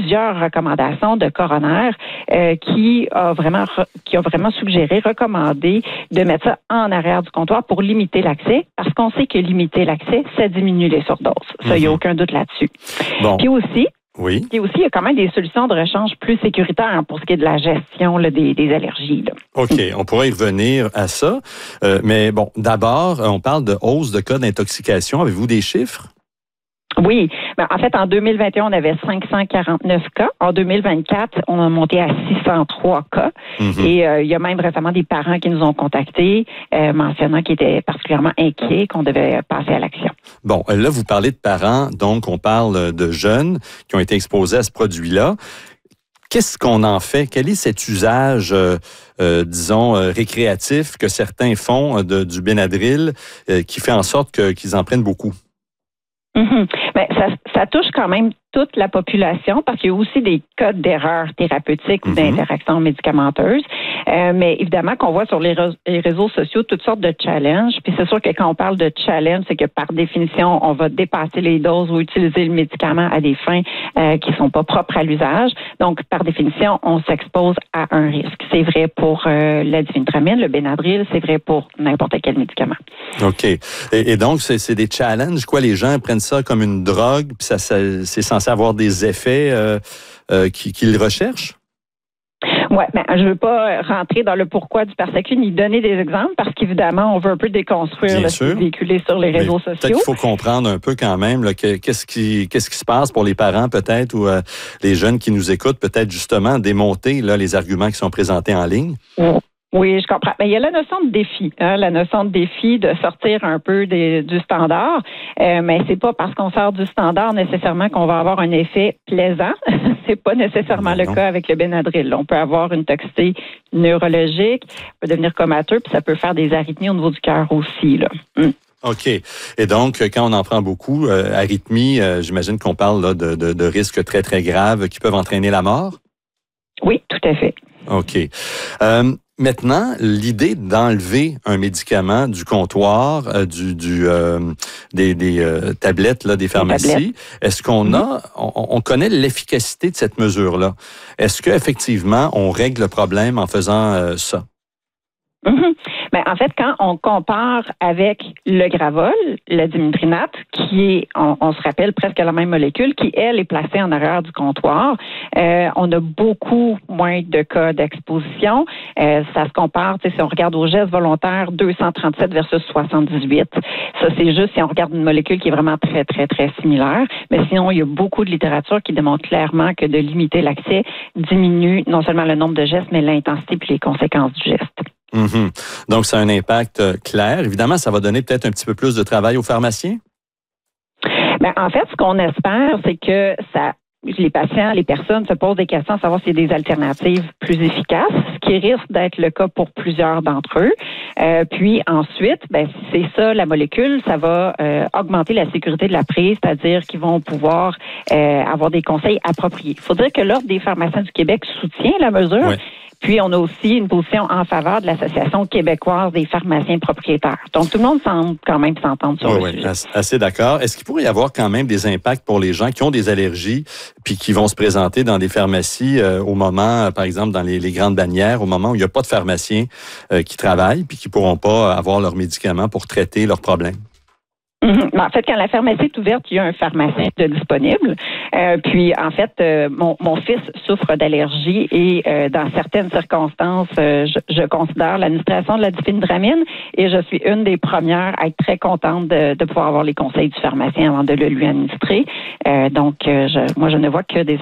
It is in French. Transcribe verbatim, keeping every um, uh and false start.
plusieurs recommandations de coroner euh, qui a vraiment qui a vraiment suggéré, recommandé de mettre ça en arrière du comptoir pour limiter l'accès, parce qu'on sait que limiter l'accès, ça diminue les surdoses. Ça, il n'y a aucun doute là-dessus. Bon. Puis aussi, Oui. Puis aussi, il y a quand même des solutions de rechange plus sécuritaires pour ce qui est de la gestion là, des, des allergies. Là. OK, on pourrait y revenir à ça. Euh, mais bon, d'abord, on parle de hausse de cas d'intoxication. Avez-vous des chiffres? Oui. Ben, en fait, en deux mille vingt et un, on avait cinq cent quarante-neuf cas. En deux mille vingt-quatre, on a monté à six cent trois cas. Mm-hmm. Et euh, il y a même récemment des parents qui nous ont contactés, euh, mentionnant qu'ils étaient particulièrement inquiets qu'on devait passer à l'action. Bon, là, vous parlez de parents, donc on parle de jeunes qui ont été exposés à ce produit-là. Qu'est-ce qu'on en fait? Quel est cet usage, euh, euh, disons, euh, récréatif que certains font de, du Benadryl euh, qui fait en sorte que, qu'ils en prennent beaucoup? Mm-hmm. Ben, ça, ça touche quand même toute la population parce qu'il y a aussi des cas d'erreurs thérapeutiques ou mm-hmm. d'interactions médicamenteuses. Euh, mais évidemment qu'on voit sur les, re- les réseaux sociaux toutes sortes de challenges. Puis c'est sûr que quand on parle de challenge, c'est que par définition, on va dépasser les doses ou utiliser le médicament à des fins euh, qui sont pas propres à l'usage. Donc, par définition, on s'expose à un risque. C'est vrai pour euh, la diphenhydramine, le Benadryl, c'est vrai pour n'importe quel médicament. OK. Et, et donc, c'est, c'est des challenges, quoi? Les gens prennent ça comme une drogue, puis ça, ça, c'est censé avoir des effets euh, euh, qu'ils, qu'ils recherchent? Oui, mais je ne veux pas rentrer dans le pourquoi du persécution ni donner des exemples parce qu'évidemment, on veut un peu déconstruire le ce qui est véhiculé sur les réseaux mais sociaux. Peut-être qu'il faut comprendre un peu quand même là, que, qu'est-ce, qui, qu'est-ce qui se passe pour les parents peut-être ou euh, les jeunes qui nous écoutent, peut-être justement démonter là, les arguments qui sont présentés en ligne. Oh. Oui, je comprends. Mais il y a la notion de défi, hein, la notion de défi de sortir un peu des, du standard. Euh, mais c'est pas parce qu'on sort du standard nécessairement qu'on va avoir un effet plaisant. C'est pas nécessairement non, le non. cas avec le Benadryl. On peut avoir une toxicité neurologique, on peut devenir comateux, puis ça peut faire des arythmies au niveau du cœur aussi. Là. Mm. OK. Et donc, quand on en prend beaucoup, euh, arythmie, euh, j'imagine qu'on parle là, de, de, de risques très, très graves qui peuvent entraîner la mort? Oui, tout à fait. OK. Euh, Maintenant, l'idée d'enlever un médicament du comptoir, euh, du, du euh, des, des euh, tablettes là, des pharmacies, est-ce qu'on mm-hmm. a, on, on connaît l'efficacité de cette mesure-là? Est-ce qu'effectivement, on règle le problème en faisant euh, ça? Mm-hmm. Ben, en fait, quand on compare avec le Gravol, le dimethrinate, qui est, on, on se rappelle, presque la même molécule, qui, elle, est placée en arrière du comptoir, euh, on a beaucoup moins de cas d'exposition. Euh, ça se compare, si on regarde au geste volontaire, deux cent trente-sept versus soixante-dix-huit. Ça, c'est juste si on regarde une molécule qui est vraiment très, très, très similaire. Mais sinon, il y a beaucoup de littérature qui démontre clairement que de limiter l'accès diminue non seulement le nombre de gestes, mais l'intensité et les conséquences du geste. Mm-hmm. Donc, ça a un impact euh, clair. Évidemment, ça va donner peut-être un petit peu plus de travail aux pharmaciens? Bien, en fait, ce qu'on espère, c'est que ça, les patients, les personnes se posent des questions à savoir s'il y a des alternatives plus efficaces, ce qui risque d'être le cas pour plusieurs d'entre eux. Euh, puis ensuite, ben, si c'est ça, la molécule, ça va euh, augmenter la sécurité de la prise, c'est-à-dire qu'ils vont pouvoir euh, avoir des conseils appropriés. Il faut dire que l'Ordre des pharmaciens du Québec soutient la mesure. Oui. Puis, on a aussi une position en faveur de l'Association québécoise des pharmaciens propriétaires. Donc, tout le monde semble quand même s'entendre sur oui, le sujet. Oui, assez d'accord. Est-ce qu'il pourrait y avoir quand même des impacts pour les gens qui ont des allergies puis qui vont se présenter dans des pharmacies euh, au moment, euh, par exemple, dans les, les grandes bannières, au moment où il n'y a pas de pharmaciens euh, qui travaillent puis qui ne pourront pas avoir leurs médicaments pour traiter leurs problèmes? Mm-hmm. En fait, quand la pharmacie est ouverte, il y a un pharmacien de disponible. Euh, puis, en fait, euh, mon, mon fils souffre d'allergie et euh, dans certaines circonstances, euh, je, je considère l'administration de la diphenhydramine et je suis une des premières à être très contente de, de pouvoir avoir les conseils du pharmacien avant de le lui administrer. Euh, donc, euh, je, moi, je ne vois que des